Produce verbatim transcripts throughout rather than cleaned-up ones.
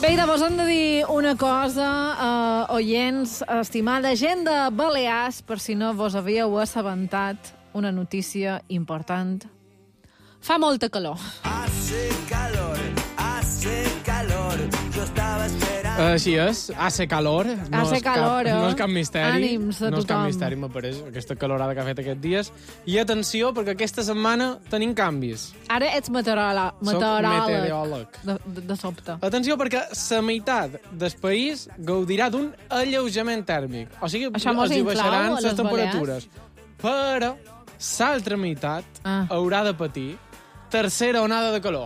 Bé, i vos hem de dir una cosa, eh, oients, estimada gent de Balears, per si no vos havíeu assabentat, una notícia important. Fa molta calor. Hace calor, hace calor, yo estaba esperando... Així és, hace calor. No Hace és cap, calor, eh? No és cap misteri. Ànims a no és cap tothom. misteri, m'apareix, aquesta calorada que ha fet aquests dies. I atenció, perquè aquesta setmana tenim canvis. Ara ets meteorola, Soc meteoròleg. meteoròleg. De, de, de sobte. Atenció, perquè la meitat del país gaudirà d'un alleujament tèrmic. O sigui, Això mos els hi inclou baixaran a les les temperatures. Però l'altra meitat Ah. haurà de patir tercera onada de calor.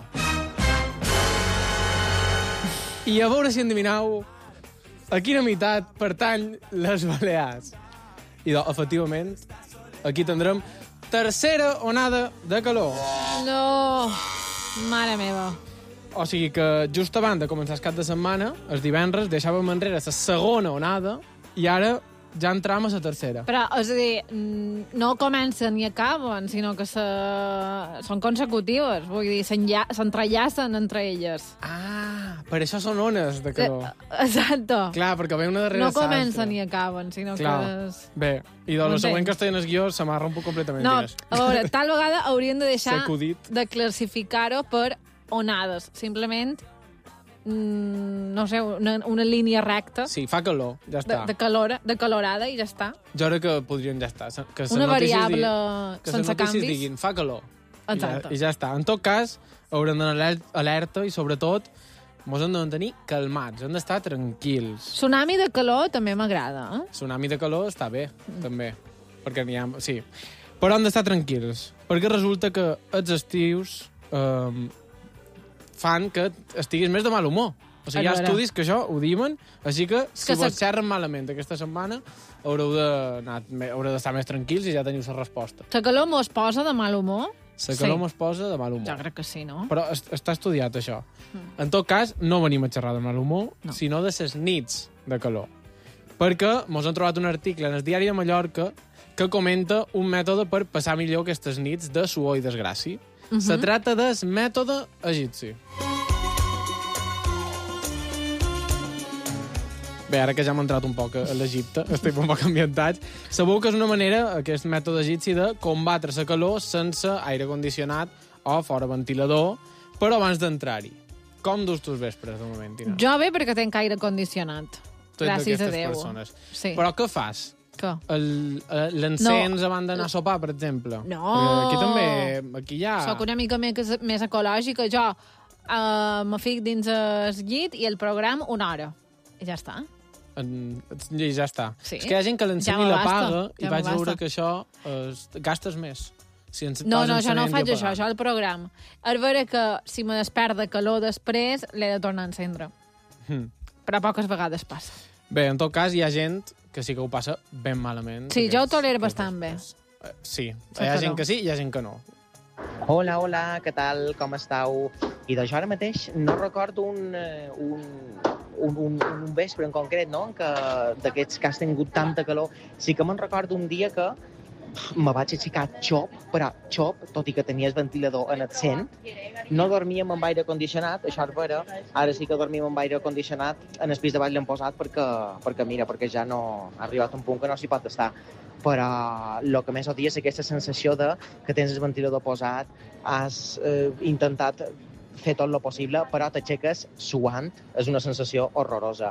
I a veure si endevineu a quina meitat pertany les Balears. I, doncs, efectivament, aquí tindrem tercera onada de calor. No, mare meva. O sigui que just abans de començar el cap de setmana, el divendres, deixàvem enrere la segona onada i ara ja entram a la tercera. Però, és a dir, mm, no comencen ni acaben, sinó que se... són consecutives. Vull dir, s'enlla- s'entrellacen entre elles. Ah, per això són ones de calor. Eh, Exacto. Clar, perquè ve una darrere No l'altra. comencen ni acaben, sinó Clar. que... És... Bé, i doncs el següent M'entens? que està en el guió se m'ha romput completament. No, digues. a veure, tal vegada hauríem de deixar Sacudit. de classificar-ho per onades. Simplement, mm, no sé, una, una línia recta Sí, fa calor, ja de, està. de, calor, de calorada i ja està. Jo crec que podrien ja estar. Que les Una notícies variable diguin- que les sense notícies canvis. diguin, fa calor. Exacte. I ja, I ja està. En tot cas, haurem d'anar alerta i, sobretot, mos hem de mantenir calmats, hem d'estar tranquils. Tsunami de calor també m'agrada, eh? Tsunami de calor està bé, mm. també. Perquè n'hi ha... Sí. Però hem d'estar tranquils, perquè resulta que els estius eh, fan que estiguis més de mal humor. O sigui, hi ha A veure. estudis que això ho diuen, així que si que vos se- xerren malament aquesta setmana, haureu de- haureu d'estar més tranquils i ja teniu la resposta. La calor mos posa de mal humor? La calor mos posa de mal humor. Jo crec que sí, no? Però es, està estudiat, això. En tot cas, no venim a xerrar de mal humor, No. sinó de les nits de calor. Perquè mos han trobat un article en el diari de Mallorca que comenta un mètode per passar millor aquestes nits de suor i desgràcia. Mhm. Se trata del mètode egipci. Bé, ara que ja hem entrat un poc a l'Egipte, estic un poc ambientats, sabeu que és una manera, aquest mètode egipci, de combatre la calor sense aire condicionat o fora ventilador, però abans d'entrar-hi. Com dus tu els vespres, de moment, Tina? Jo bé perquè tenc aire condicionat. Tu ets Gràcies a d'aquestes Déu. persones. Sí. Però què fas? Què? El- eh, L'encens abans d'anar a sopar, per exemple? No. Perquè aquí també, aquí ja... Soc una mica més, més ecològica. Jo uh, me fic dins el llit i el programa una hora. I ja està. En, I ja està. Sí. És que hi ha gent que l'encén Ja i me la basta, paga ja i me vaig veure basta. que això es, gastes més. Si ens, No, estàs no, jo no encenent i faig això, apagant. això el programa. És vera que si me despert de calor després, l'he de tornar a encendre. Hm. Però poques vegades passa. Bé, en tot cas, hi ha gent que sí que ho passa ben malament. Sí, jo ho aquests- tolero aquests bastant bé. vespres. Eh, Sí, Sí, hi ha que gent no. que sí i hi ha gent que no. Hola, hola, què tal, com estàu? I doncs jo ara mateix no recordo un, eh, un, un, un, un vespre en concret, no?, que d'aquests que has tingut tanta calor. Sí que me'n recordo un dia que pf, me vaig aixecar xop, però xop, tot i que tenies ventilador en el cent. No dormíem amb aire condicionat, això és vera. Ara sí que dormim amb aire condicionat. En el pis de baix l'hem posat perquè, perquè, mira, perquè ja no ha arribat un punt que no s'hi pot estar. Però el que més odia és aquesta sensació de que tens el ventilador posat, has eh, intentat fer tot el possible, però t'aixeques suant. És una sensació horrorosa.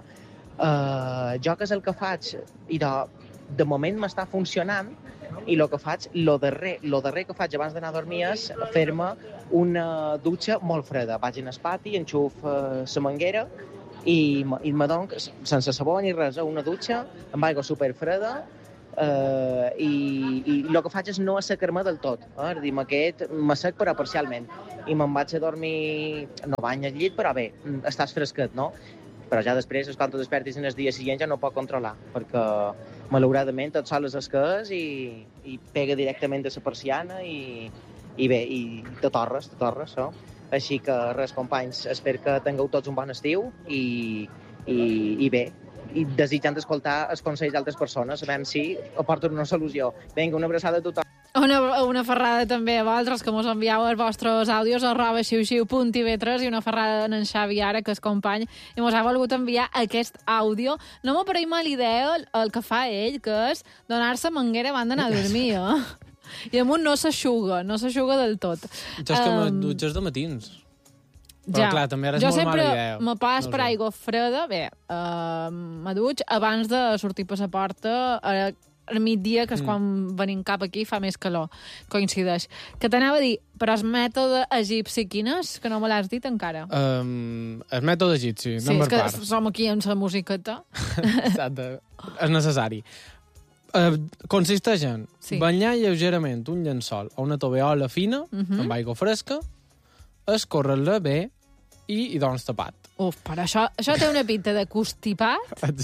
Uh, jo què és el que faig? I de, de moment m'està funcionant i el que faig, lo darrer, lo darrer que faig abans d'anar a dormir és fer-me una dutxa molt freda. Vaig en el pati, enxuf uh, la manguera i, m- i me dono, sense sabó ni res, eh, una dutxa amb aigua superfreda. Uh, i, i el que faig és no assecar-me del tot, eh? És a dir, m'aquest, m'assec però parcialment i me'n vaig a dormir, no bany al llit, però bé, estàs fresquet, no? Però ja després, quan te despertis en el dia següent, ja no pot controlar, perquè malauradament tot sol és el que és i, i pega directament a la persiana i, i bé, i te torres, te torres, no? Així que res, companys, espero que tingueu tots un bon estiu i, i, i bé, i desitjant escoltar els consells d'altres persones, a veure si aporten una solució. Vinga, una abraçada a tothom. Una, una ferrada també a vosaltres, que mos envieu els vostres àudios a arroba xiu-xiu punt i ve tres i una ferrada en Xavi ara, que és company, i mos ha volgut enviar aquest àudio. No m'ho pareix mala idea el, el que fa ell, que és donar-se manguera abans d'anar a dormir, eh? I amunt no s'aixuga, no s'aixuga del tot. Jo és que um, me dutxes de matins. Però, ja. clar, també ara és jo molt mala idea. Jo sempre me pas no per aigua freda, bé, uh, me dutx abans de sortir per la porta, uh, al migdia, que és mm. quan venim cap aquí, fa més calor, coincideix. Que t'anava a dir, però el mètode egipci quin és? Que no me l'has dit encara. Um, el mètode egipci, sí, anem per parts. Sí, és que som aquí amb la musiqueta. Exacte, és necessari. Uh, consisteix en sí. banyar lleugerament un llençol o una tovallola fina, uh -huh. amb aigua fresca, escórrer-la bé i, i doncs tapat. Uf, però això, això té una pinta de constipat.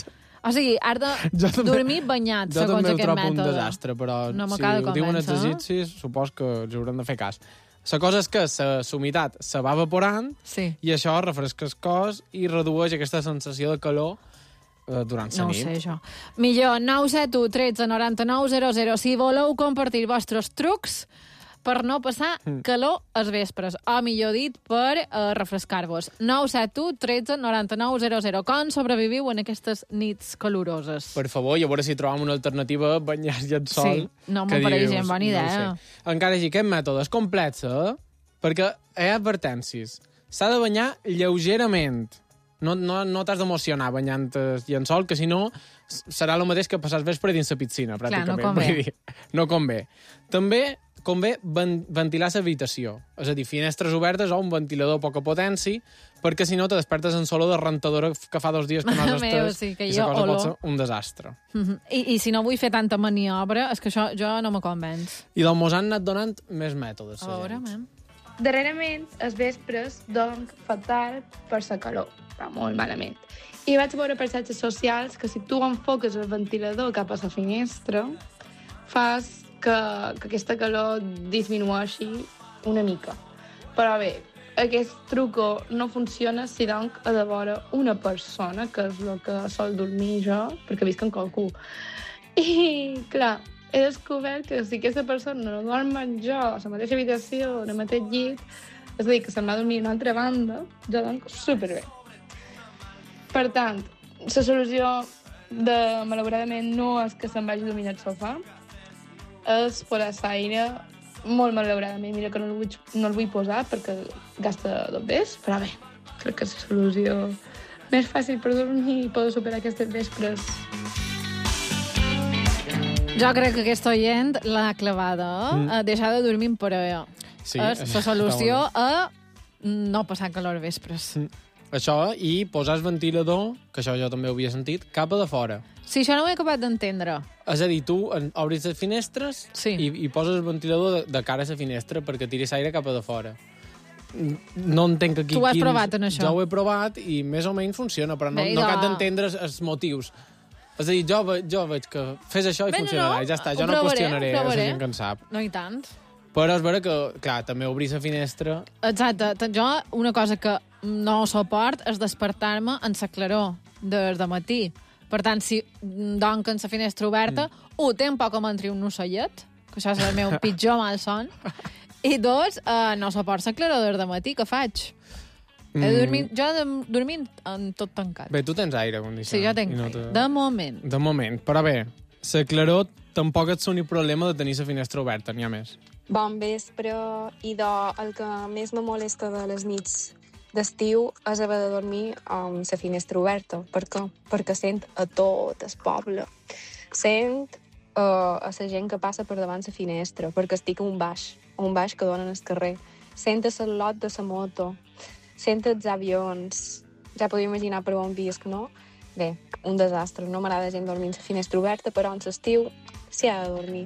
O sigui, has de també, dormir banyat, segons aquest mètode. Jo també ho trobo un desastre, però no si ho diuen els egipcis, supos que els haurem de fer cas. La cosa és que la humitat se va evaporant sí. i això refresca el cos i redueix aquesta sensació de calor eh, durant la no nit. No ho sé, això. Millor, nou set u tretze noranta-nou zero zero. Si voleu compartir vostres trucs per no passar calor als vespres, o millor dit, per uh, refrescar-vos. nou set u tretze noranta-nou zero zero. Com sobreviviu en aquestes nits caloroses? Per favor, i a veure si trobam una alternativa a banyar-se al sol. Sí, no m'apareix gens bona idea. No encara així, aquest mètode és complex, eh? Perquè hi ha advertències. S'ha de banyar lleugerament. No, no, no t'has d'emocionar banyant el llençol, que si no serà el mateix que passar el vespre dins la piscina, pràcticament. Clar, no convé. No convé. També convé ven ventilar l'habitació. És a dir, finestres obertes o un ventilador a poca potència, perquè si no te despertes en olor de rentadora que fa dos dies que no has estat sí, que i la cosa olor. pot ser un desastre. Uh -huh. I, I si no vull fer tanta maniobra, és que això jo no me convenç. I doncs mos han anat donant més mètodes. A veure, mem. Darrerament, els vespres dorm fatal per la calor, però molt malament. I vaig veure per xarxes socials que si tu enfoques el ventilador cap a la finestra, fas que, que aquesta calor disminueixi una mica. Però bé, aquest truco no funciona si donc ha de veure una persona, que és el que sol dormir jo, perquè visc amb qualcú. I, clar, he descobert que si aquesta persona no dorm amb jo a la mateixa habitació, en el mateix llit, és a dir, que se'n va a dormir a una altra banda, jo donc superbé. Per tant, la solució, de, malauradament, no és que se'n vagi a dormir al sofà, és posar l'aire molt malauradament. Mira que no el vull, no el vull posar perquè gasta dos bes, però bé, crec que és la solució més fàcil per dormir i poder superar aquestes vespres. Jo crec que aquest oient l'ha clavada, mm. a deixar de dormir en parella. Sí, és la solució a no passar calor vespres. Mm. Això, i posar el ventilador, que això jo també ho havia sentit, cap a de fora. Sí, això no ho he acabat d'entendre. És a dir, tu obris les finestres sí. i, i poses el ventilador de, de cara a la finestra perquè tiris aire cap a de fora. No entenc aquí... Tu ho has quins... provat, en això? Jo ho he provat i més o menys funciona, però no, Bé, no de... cap d'entendre els motius. És a dir, jo, ve, jo veig que fes això i Bé, funcionarà, no, i ja està. Jo ho no provaré, qüestionaré a la gent que en sap. No i tant. Però és vera que, clar, també obrir la finestra... Exacte. Jo, una cosa que no soport és despertar-me en la claror des de matí. Per tant, si donc en la finestra oberta, mm. un, té un poc com entri un ocellet, que això és el meu pitjor malson, i dos, uh, no soport la claror des de matí, què faig? Mm. He dormit, jo de, dormint en tot tancat. Bé, tu tens aire condicionat. Sí, jo tinc no aire. Te... De moment. De moment. Però bé, la claror tampoc et soni problema de tenir la finestra oberta, n'hi ha més. Bon vespre, i de, el que més me molesta de les nits d'estiu és haver de dormir amb la finestra oberta. Per què? Perquè sent a tot el poble. Sent uh, a la gent que passa per davant la finestra, perquè estic a un baix, a un baix que donen al carrer. Sent el lot de la moto, sent els avions. Ja podeu imaginar per on visc, no? Bé, un desastre. No m'agrada gent dormir amb la finestra oberta, però en l'estiu s'hi ha de dormir.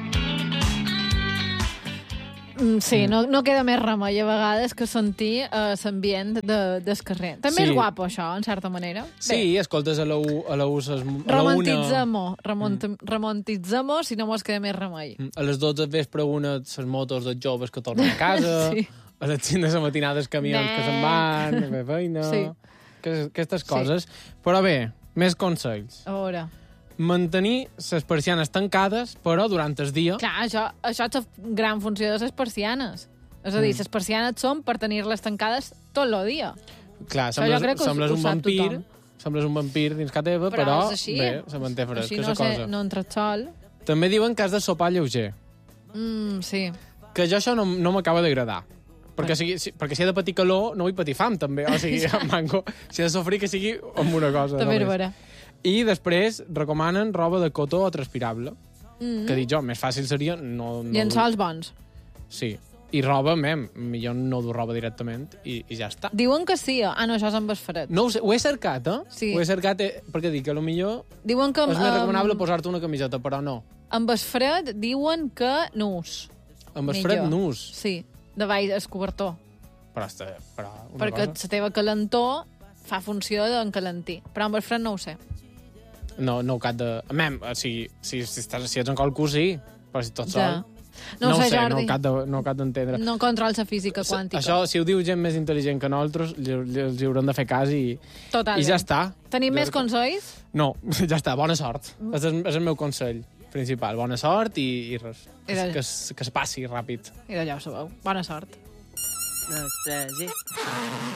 Sí, no, no queda més remei a vegades que sentir uh, l'ambient de, del carrer. També sí. És guapo, això, en certa manera. Sí, Bé. Escoltes a la U... A la U Romantitzem-ho. Remont, mm. Romantitzem-ho, si no mos queda més remei. A les dotze vespre una les motos dels joves que tornen a casa, sí. A les cinc de la matinada els camions Net. Que se'n van, a fer feina... Sí. Aquestes coses. Sí. Però bé, més consells. A veure... mantenir les persianes tancades, però durant el dia... Clar, això, això és la gran funció de les persianes. És a dir, Mm. les persianes són per tenir-les tancades tot el dia. Clar, Això jo sembles, crec que ho- sembles ho un sap vampir, tothom. sembles un vampir dins casa teva, Però, però, és així. bé, se manté fresca, Així és no, la sé, cosa. no entres sol. També diuen que has de sopar lleuger, Mm, sí. que jo això no, no m'acaba d'agradar. Perquè, sigui, si, perquè si he de patir calor, no vull patir fam, també. O sigui, manco, si he de sofrir, que sigui amb una cosa. També és només. vera. I després recomanen roba de cotó o transpirable, Mm. que dic jo, més fàcil seria no... no Llençols bons. Sí. I roba, mem, millor no dur roba directament i, i ja està. Diuen que sí. Ah, no, això és amb el fred. No ho sé, ho he cercat, eh? Sí. Ho he cercat eh, perquè dic que potser Diuen que és més amb, recomanable posar-te una camiseta, però no. amb el fred diuen que nus. Amb el Millor. fred nus. Sí, de baix el cobertor. Però, està, però una Perquè cosa... la teva calentor fa funció d'encalentir. Però amb el fred no ho sé. No, no ho cap de... Mem, si, si, si, estàs, si ets en qualcú, sí, però si tot sol... Ja. No, No, ho ho sé, sé, no Jordi. ho cap de- no ho cap d'entendre. No controls la física S- quàntica. Això, si ho diu gent més intel·ligent que nosaltres, li, li, els hi haurem de fer cas i, Totalment. i ja està. Tenim Jo més crec que- consells? No, ja està, bona sort. És el, és el meu consell principal. Bona sort i, i res. I de- Que, es, que es passi ràpid. I d'allò ho sabeu. Bona sort. dos, tres i...